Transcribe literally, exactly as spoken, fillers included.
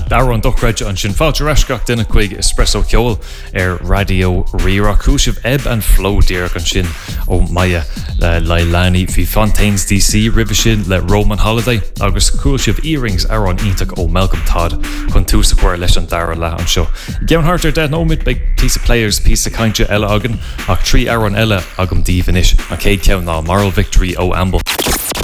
dar an dochreid an sin fáilte reisceach duna chuig espresso ceol ar radio Rira cúisih ebb and flow dear an sin ó Maya le Leilani fi Fontaines D C river sin le Roman Holiday agus cúisih earrings ar an ítach ó Malcolm Todd chun tús a chuir leis an dara le an seo. Gean hartar dead nómid beag piece of players piece of kaintje eile agan ach trí ar an eile agam díhanis an céad ceann ná Moral Victory ó Amble.